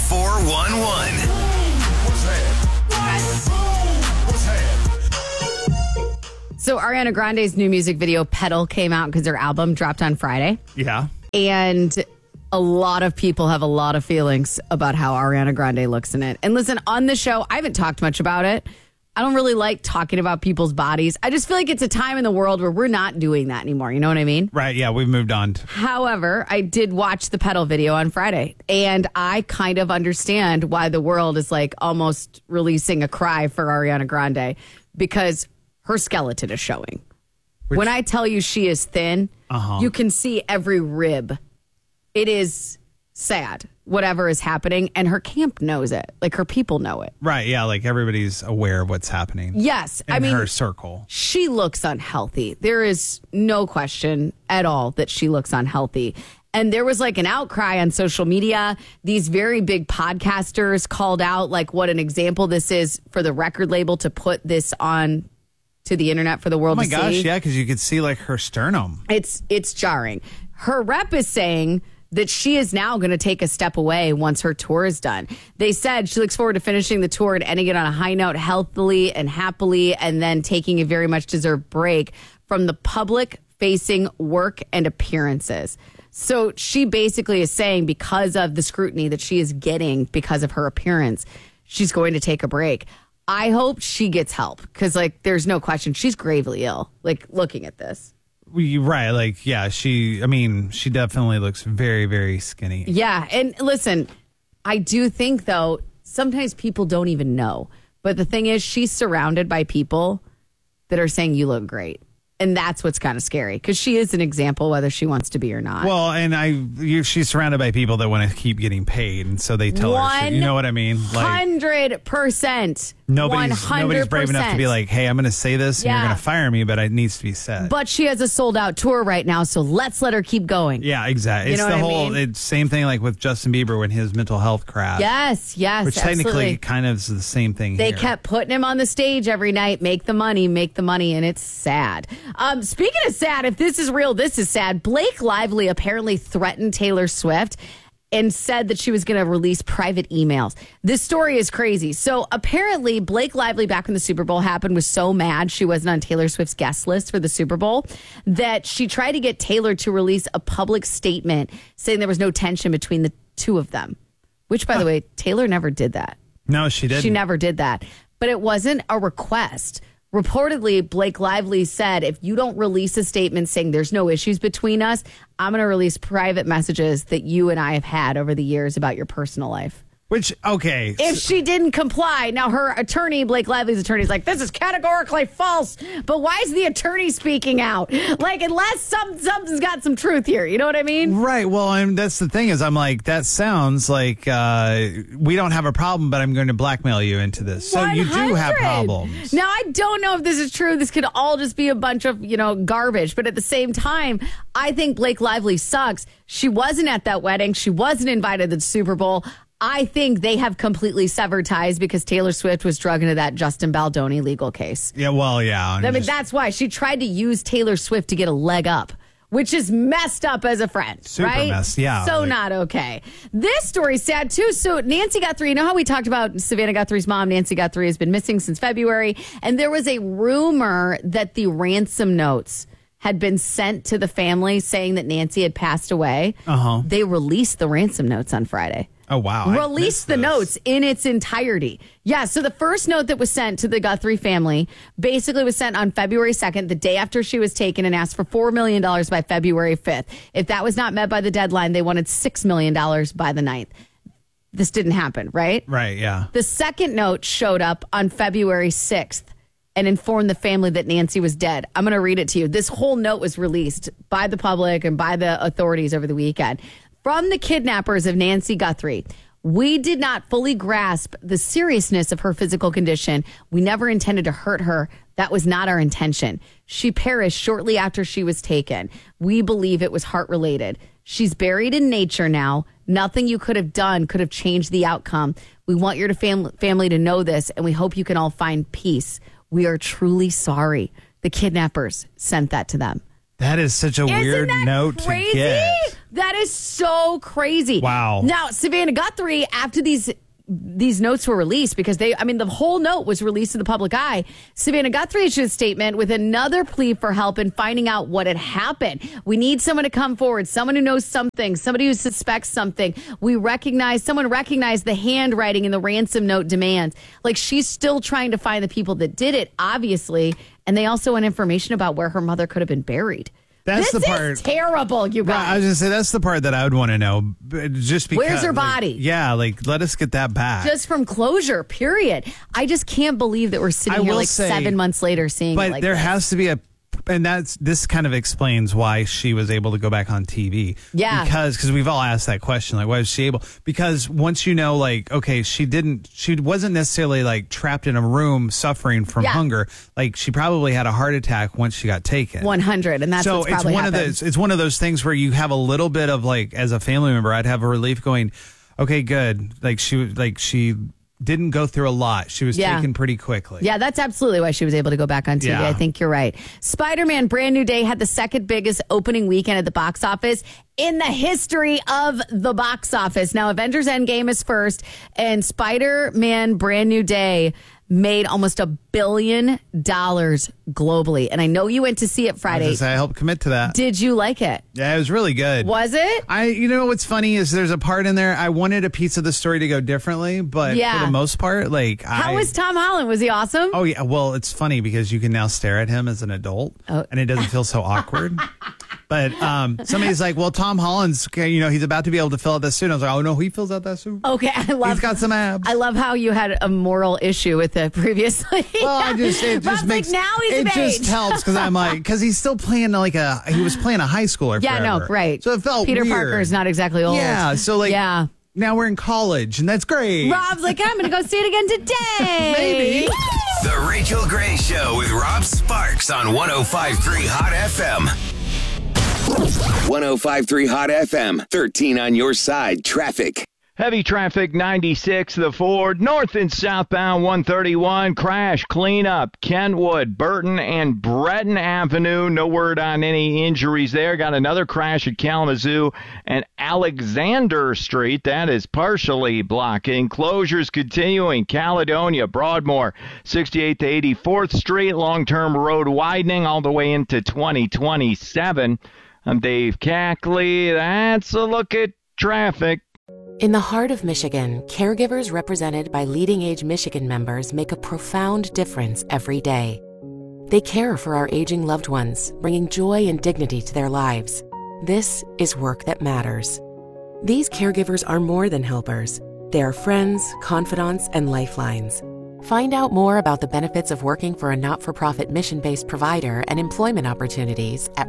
411. So Ariana Grande's new music video, Petal, came out because her album dropped on Friday. Yeah. And a lot of people have a lot of feelings about how Ariana Grande looks in it. And listen, on the show, I haven't talked much about it. I don't really like talking about people's bodies. I just feel like it's a time in the world where we're not doing that anymore. You know what I mean? Right. Yeah. We've moved on. However, I did watch the Petal video on Friday, and I kind of understand why the world is like almost releasing a cry for Ariana Grande because her skeleton is showing. When I tell you she is thin, you can see every rib. It is sad, whatever is happening, and her camp knows it. Like, her people know it. Right, yeah, like everybody's aware of what's happening. Yes. In her circle. She looks unhealthy. There is no question at all that she looks unhealthy. And there was like an outcry on social media. These very big podcasters called out like what an example this is for the record label to put this on to the internet for the world to see. Oh my gosh, yeah, because you could see like her sternum. It's jarring. Her rep is saying that she is now going to take a step away once her tour is done. They said she looks forward to finishing the tour and ending it on a high note, healthily and happily, and then taking a very much deserved break from the public-facing work and appearances. So she basically is saying because of the scrutiny that she is getting because of her appearance, she's going to take a break. I hope she gets help because, like, there's no question she's gravely ill, like, looking at this. Right. Like, yeah, she definitely looks very, very skinny. Yeah. And listen, I do think, though, sometimes people don't even know. But the thing is, she's surrounded by people that are saying you look great. And that's what's kind of scary because she is an example, whether she wants to be or not. Well, and she's surrounded by people that want to keep getting paid. And so they tell her, you know what I mean? Like, 100%. Nobody's brave enough to be like, hey, I'm going to say this and you're going to fire me, but it needs to be said. But she has a sold out tour right now, so let's let her keep going. Yeah, exactly. It's the whole it's same thing like with Justin Bieber when his mental health crashed. Yes, which technically kind of is the same thing They here. kept putting him on the stage every night, make the money, and it's sad. Speaking of sad, if this is real, this is sad. Blake Lively apparently threatened Taylor Swift and said that she was going to release private emails. This story is crazy. So apparently Blake Lively, back when the Super Bowl happened, was so mad she wasn't on Taylor Swift's guest list for the Super Bowl that she tried to get Taylor to release a public statement saying there was no tension between the two of them, which, by the way, Taylor never did that. No, she didn't. She never did that. But it wasn't a request. Reportedly, Blake Lively said, if you don't release a statement saying there's no issues between us, I'm going to release private messages that you and I have had over the years about your personal life. Which, okay. If she didn't comply, now her attorney, Blake Lively's attorney, is like, this is categorically false. But why is the attorney speaking out? Like, unless something's got some truth here. You know what I mean? Right. Well, and that's the thing is I'm like, that sounds like we don't have a problem, but I'm going to blackmail you into this. So 100. You do have problems. Now, I don't know if this is true. This could all just be a bunch of, garbage. But at the same time, I think Blake Lively sucks. She wasn't at that wedding. She wasn't invited to the Super Bowl. I think they have completely severed ties because Taylor Swift was drug into that Justin Baldoni legal case. Yeah, well, yeah. I mean, that's why she tried to use Taylor Swift to get a leg up, which is messed up as a friend, super right? Messed, yeah. So not okay. This story's sad, too. So Nancy Guthrie, you know how we talked about Savannah Guthrie's mom? Nancy Guthrie has been missing since February. And there was a rumor that the ransom notes had been sent to the family saying that Nancy had passed away. They released the ransom notes on Friday. Oh, wow. Released the notes in its entirety. Yeah, so the first note that was sent to the Guthrie family basically was sent on February 2nd, the day after she was taken, and asked for $4 million by February 5th. If that was not met by the deadline, they wanted $6 million by the 9th. This didn't happen, right? Right, yeah. The second note showed up on February 6th and informed the family that Nancy was dead. I'm going to read it to you. This whole note was released by the public and by the authorities over the weekend. From the kidnappers of Nancy Guthrie, we did not fully grasp the seriousness of her physical condition. We never intended to hurt her. That was not our intention. She perished shortly after she was taken. We believe it was heart-related. She's buried in nature now. Nothing you could have done could have changed the outcome. We want your family to know this, and we hope you can all find peace. We are truly sorry. The kidnappers sent that to them. That is such a weird note to get. That is so crazy. Wow. Now, Savannah Guthrie, after these notes were released, because the whole note was released to the public eye, Savannah Guthrie issued a statement with another plea for help in finding out what had happened. We need someone to come forward, someone who knows something, somebody who suspects something. Someone recognized the handwriting in the ransom note demands. Like, she's still trying to find the people that did it, obviously. And they also want information about where her mother could have been buried. That's this the part. is terrible, you guys. Right, I was going to say, that's the part that I would want to know. Just because. Where's her body? Yeah, let us get that back. Just from closure, period. I just can't believe that we're sitting here 7 months later seeing but it like there this. has to be this kind of explains why she was able to go back on TV. Yeah. Because we've all asked that question, like, why was she able? Because once you know, like, okay, she wasn't necessarily like trapped in a room suffering from hunger. Like, she probably had a heart attack once she got taken. 100, and that's what's probably happened. It's one of those things where you have a little bit of, like, as a family member, I'd have a relief going, okay, good. She didn't go through a lot. She was taken pretty quickly. Yeah, that's absolutely why she was able to go back on TV. Yeah. I think you're right. Spider-Man Brand New Day had the second biggest opening weekend at the box office in the history of the box office. Now, Avengers Endgame is first, and Spider-Man Brand New Day made almost $1 billion globally. And I know you went to see it Friday. I helped commit to that. Did you like it? Yeah, it was really good. Was it? You know what's funny is there's a part in there, I wanted a piece of the story to go differently, but for the most part, How was Tom Holland? Was he awesome? Oh, yeah. Well, it's funny because you can now stare at him as an adult, and it doesn't feel so awkward. But somebody's like, well, Tom Holland's, he's about to be able to fill out that suit. I was like, oh, no, he fills out that suit. Okay, He's got some abs. I love how you had a moral issue with it previously. Well, it just makes, now he's it of just age. helps because I'm like, because he's still playing he was playing a high schooler Yeah, forever. no, right. So it felt Peter weird. Parker is not exactly old. Yeah, so now we're in college, and that's great. Rob's like, I'm going to go see it again today. Maybe. The Rachel Gray Show with Rob Sparks on 105.3 Hot FM. 105.3 Hot FM, 13 on your side, traffic. Heavy traffic 96, the Ford, north and southbound 131, crash cleanup, Kentwood, Burton, and Breton Avenue. No word on any injuries there. Got another crash at Kalamazoo and Alexander Street. That is partially blocking. Closures continuing, Caledonia, Broadmoor, 68th to 84th Street, long-term road widening all the way into 2027. I'm Dave Cackley. That's a look at traffic. In the heart of Michigan, caregivers represented by Leading Age Michigan members make a profound difference every day. They care for our aging loved ones, bringing joy and dignity to their lives. This is work that matters. These caregivers are more than helpers. They are friends, confidants, and lifelines. Find out more about the benefits of working for a not-for-profit mission-based provider and employment opportunities at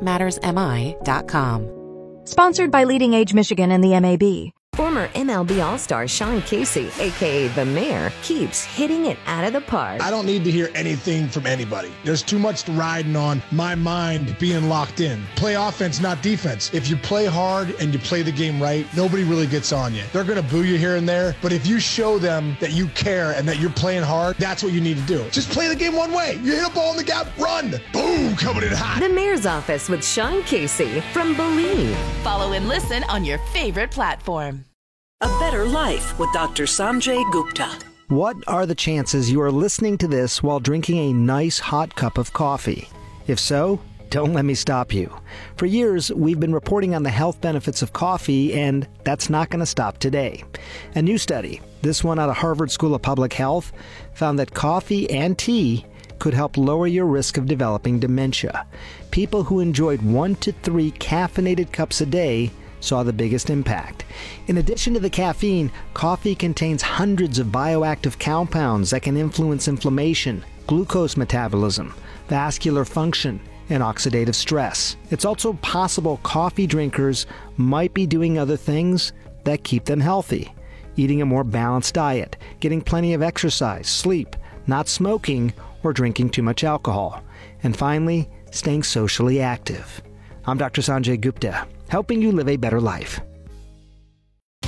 workthatmattersmi.com. Sponsored by Leading Age Michigan and the MAB. Former MLB All-Star Sean Casey, a.k.a. The Mayor, keeps hitting it out of the park. I don't need to hear anything from anybody. There's too much riding on my mind being locked in. Play offense, not defense. If you play hard and you play the game right, nobody really gets on you. They're going to boo you here and there, but if you show them that you care and that you're playing hard, that's what you need to do. Just play the game one way. You hit a ball in the gap, run. Boom, coming in hot. The Mayor's Office with Sean Casey from Believe. Follow and listen on your favorite platform. A Better Life with Dr. Sanjay Gupta. What are the chances you are listening to this while drinking a nice hot cup of coffee? If so, don't let me stop you. For years, we've been reporting on the health benefits of coffee, and that's not going to stop today. A new study, this one out of Harvard School of Public Health, found that coffee and tea could help lower your risk of developing dementia. People who enjoyed 1 to 3 caffeinated cups a day saw the biggest impact. In addition to the caffeine, coffee contains hundreds of bioactive compounds that can influence inflammation, glucose metabolism, vascular function, and oxidative stress. It's also possible coffee drinkers might be doing other things that keep them healthy. Eating a more balanced diet, getting plenty of exercise, sleep, not smoking, or drinking too much alcohol. And finally, staying socially active. I'm Dr. Sanjay Gupta, helping you live a better life.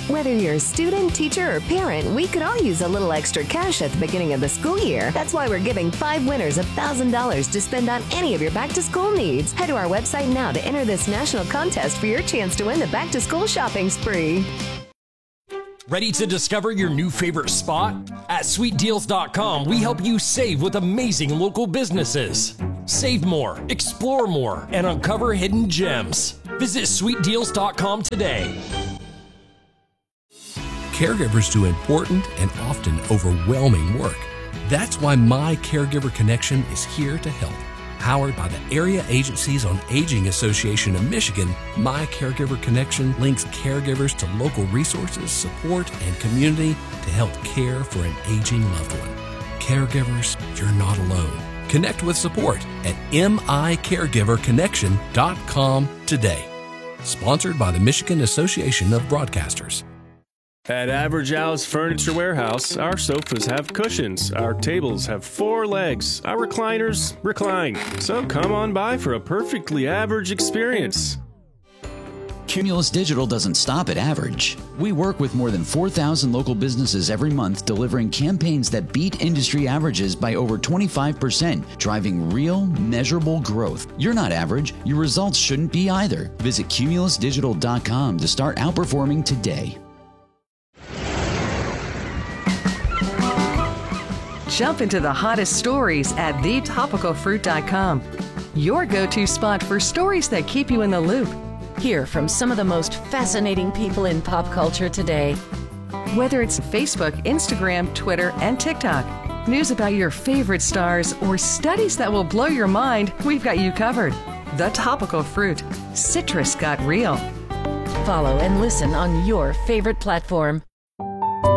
Whether you're a student, teacher, or parent, we could all use a little extra cash at the beginning of the school year. That's why we're giving 5 winners $1,000 to spend on any of your back-to-school needs. Head to our website now to enter this national contest for your chance to win the back-to-school shopping spree. Ready to discover your new favorite spot? At sweetdeals.com, we help you save with amazing local businesses. Save more, explore more, and uncover hidden gems. Visit sweetdeals.com today. Caregivers do important and often overwhelming work. That's why My Caregiver Connection is here to help. Powered by the Area Agencies on Aging Association of Michigan, My Caregiver Connection links caregivers to local resources, support, and community to help care for an aging loved one. Caregivers, you're not alone. Connect with support at micaregiverconnection.com today. Sponsored by the Michigan Association of Broadcasters. At Average Al's Furniture Warehouse, our sofas have cushions, our tables have 4 legs, our recliners recline. So come on by for a perfectly average experience. Cumulus Digital doesn't stop at average. We work with more than 4,000 local businesses every month, delivering campaigns that beat industry averages by over 25%, driving real, measurable growth. You're not average. Your results shouldn't be either. Visit cumulusdigital.com to start outperforming today. Jump into the hottest stories at thetopicalfruit.com. Your go-to spot for stories that keep you in the loop. Hear from some of the most fascinating people in pop culture today. Whether it's Facebook, Instagram, Twitter, and TikTok, news about your favorite stars, or studies that will blow your mind, we've got you covered. The Topical Fruit. Citrus got real. Follow and listen on your favorite platform.